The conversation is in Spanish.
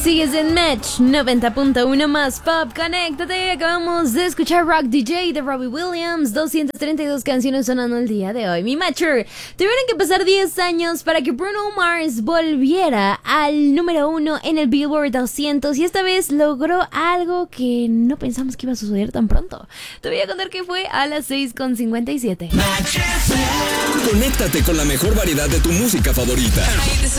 Sigues en Match 90.1 más Pop. Conéctate. Acabamos de escuchar Rock DJ de Robbie Williams. 232 canciones sonando el día de hoy. Mi Matcher, tuvieron que pasar 10 años para que Bruno Mars volviera al número 1 en el Billboard 200 y esta vez logró algo que no pensamos que iba a suceder tan pronto. Te voy a contar que fue a las 6:57. Conéctate con la mejor variedad de tu música favorita.